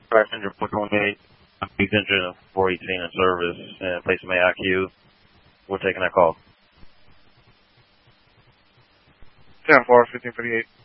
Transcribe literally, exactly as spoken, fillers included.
Passenger four twenty-eight, engine of four eighteen in service, and place of I Q. We're taking that call. ten four, fifteen forty-eight.